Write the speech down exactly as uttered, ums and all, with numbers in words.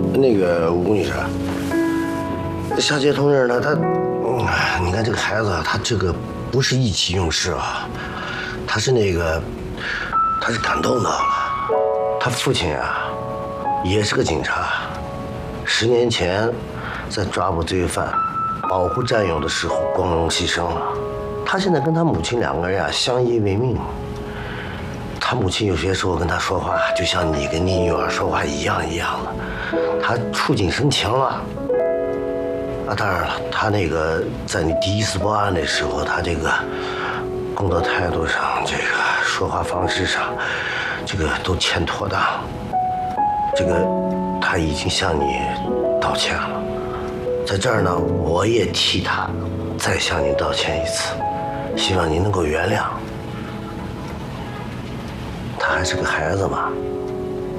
那个吴女士，夏杰同志呢，他，嗯，你看这个孩子，他这个不是意气用事啊，他是那个，他是感动到了。他父亲啊，也是个警察，十年前在抓捕罪犯、保护战友的时候光荣牺牲了。他现在跟他母亲两个人啊相依为命。他母亲有些时候跟他说话，就像你跟你女儿说话一样一样的，他触景生情了。啊，当然了，他那个在你第一次报案的时候，他这个工作态度上，这个说话方式上，这个都欠妥当。这个他已经向你道歉了，在这儿呢，我也替他再向你道歉一次，希望您能够原谅。他还是个孩子嘛。